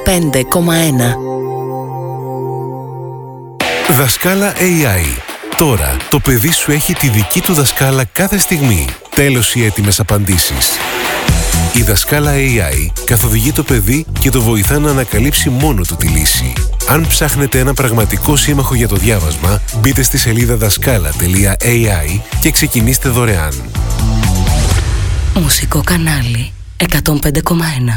105,1. Δασκάλα AI. Τώρα το παιδί σου έχει τη δική του δασκάλα κάθε στιγμή. Τέλος οι έτοιμες απαντήσεις. Η δασκάλα AI καθοδηγεί το παιδί και το βοηθά να ανακαλύψει μόνο του τη λύση. Αν ψάχνετε ένα πραγματικό σύμμαχο για το διάβασμα, μπείτε στη σελίδα δασκάλα.ai και ξεκινήστε δωρεάν. Μουσικό κανάλι 105,1.